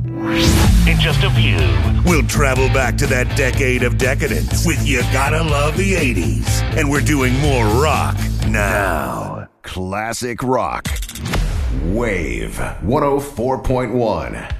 In just a few, We'll travel back to that decade of decadence with You Gotta Love the 80s. And we're doing more rock now. Classic rock. Wave 104.1.